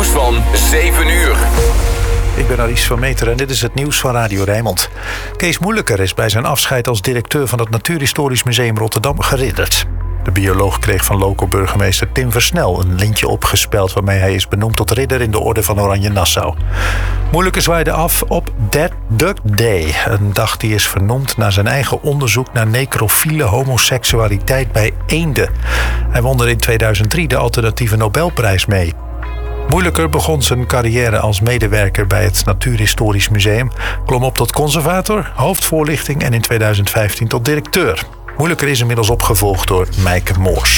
nieuws van 7 uur. Ik ben Aries van Meteren en dit is het nieuws van Radio Rijnmond. Kees Moeilijker is bij zijn afscheid als directeur van het Natuurhistorisch Museum Rotterdam geridderd. De bioloog kreeg van loco-burgemeester Tim Versnel een lintje opgespeld waarmee hij is benoemd tot ridder in de Orde van Oranje Nassau. Moeilijker zwaaide af op Dead Duck Day, een dag die is vernoemd naar zijn eigen onderzoek naar necrofiele homoseksualiteit bij eenden. Hij won er in 2003 de alternatieve Nobelprijs mee. Moeilijker begon zijn carrière als medewerker bij het Natuurhistorisch Museum, klom op tot conservator, hoofdvoorlichting en in 2015 tot directeur. Moeilijker is inmiddels opgevolgd door Mijke Moors.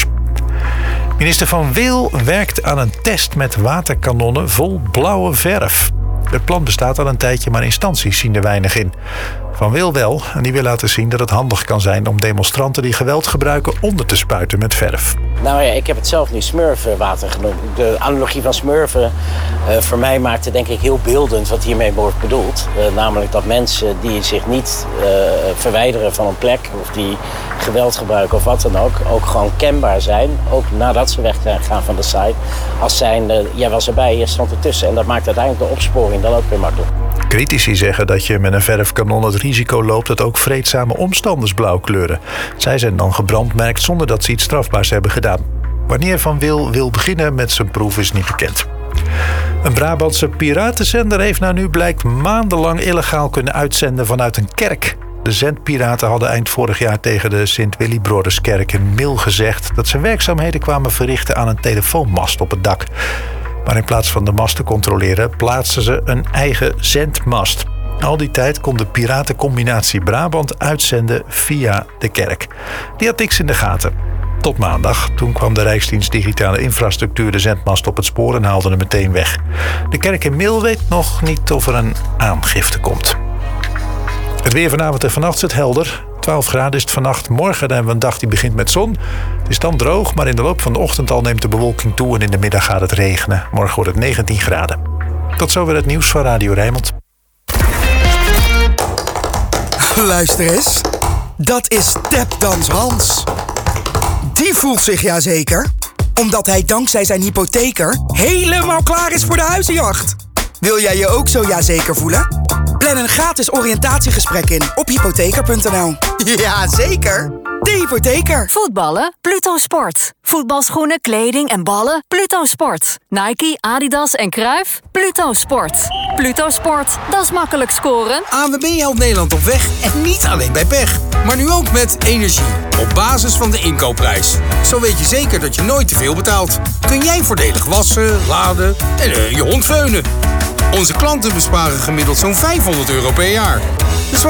Minister Van Wil werkt aan een test met waterkanonnen vol blauwe verf. Het plan bestaat al een tijdje, maar instanties zien er weinig in. Van Wil wel, en die wil laten zien dat het handig kan zijn om demonstranten die geweld gebruiken onder te spuiten met verf. Nou ja, ik heb het zelf nu smurfenwater genoemd. De analogie van smurfen voor mij maakte denk ik heel beeldend wat hiermee wordt bedoeld. Namelijk dat mensen die zich niet verwijderen van een plek of die geweld gebruiken of wat dan ook gewoon kenbaar zijn. Ook nadat ze weggaan van de site. Als zijnde, jij was erbij, je stond ertussen. En dat maakt uiteindelijk de opsporing dan ook weer makkelijk. Critici zeggen dat je met een verfkanon het risico loopt dat ook vreedzame omstanders blauw kleuren. Zij zijn dan gebrandmerkt zonder dat ze iets strafbaars hebben gedaan. Wanneer Van Wil beginnen met zijn proef is niet bekend. Een Brabantse piratenzender heeft nu blijkt maandenlang illegaal kunnen uitzenden vanuit een kerk. De zendpiraten hadden eind vorig jaar tegen de Sint-Willibrorderskerk in Mil gezegd dat ze werkzaamheden kwamen verrichten aan een telefoonmast op het dak. Maar in plaats van de mast te controleren, plaatsten ze een eigen zendmast. Al die tijd kon de Piratencombinatie Brabant uitzenden via de kerk. Die had niks in de gaten. Tot maandag, toen kwam de Rijksdienst Digitale Infrastructuur de zendmast op het spoor en haalde hem meteen weg. De kerk in Mil weet nog niet of er een aangifte komt. Het weer vanavond en vannacht zit helder. 12 graden is het vannacht. Morgen hebben we een dag die begint met zon. Het is dan droog, maar in de loop van de ochtend al neemt de bewolking toe en in de middag gaat het regenen. Morgen wordt het 19 graden. Tot zover het nieuws van Radio Rijnmond. Luister eens. Dat is Tapdans Hans. Die voelt zich jazeker, omdat hij dankzij zijn hypotheker helemaal klaar is voor de huizenjacht. Wil jij je ook zo jazeker voelen? Plan een gratis oriëntatiegesprek in op hypotheker.nl. Jazeker, de hypotheker. Voetballen? Pluto Sport. Voetbalschoenen, kleding en ballen? Pluto Sport. Nike, Adidas en Cruijff? Pluto Sport. Pluto Sport, dat is makkelijk scoren. ANWB helpt Nederland op weg en niet alleen bij pech. Maar nu ook met energie, op basis van de inkoopprijs. Zo weet je zeker dat je nooit te veel betaalt. Kun jij voordelig wassen, laden en je hond veunen. Onze klanten besparen gemiddeld zo'n €500 per jaar. Dus